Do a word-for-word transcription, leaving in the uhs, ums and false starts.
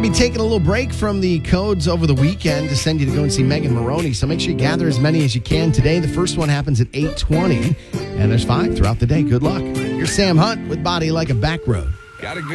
to be taking a little break from the codes over the weekend to send you to go and see Megan Moroney. So make sure you gather as many as you can today. The first one happens at eight twenty, and there's five throughout the day. Good luck. You're Sam Hunt with Body Like a Back Road. Gotta go.